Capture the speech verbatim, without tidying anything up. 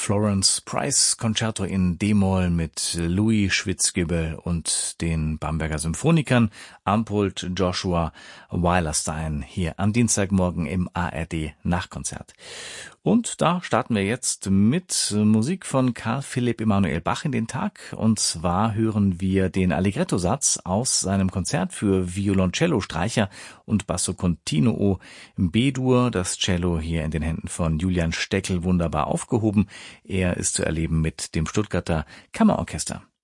Florence Price Concerto in D-Moll mit Louis Schwitzgebel und den Bamberger Symphonikern Armpult Joshua Weilerstein hier am Dienstagmorgen im A R D Nachtkonzert. Und da starten wir jetzt mit Musik von Karl Philipp Emanuel Bach in den Tag. Und zwar hören wir den Allegretto-Satz aus seinem Konzert für Violoncello, Streicher und Basso Continuo im B-Dur. Das Cello hier in den Händen von Julian Steckel wunderbar aufgehoben. Er ist zu erleben mit dem Stuttgarter Kammerorchester.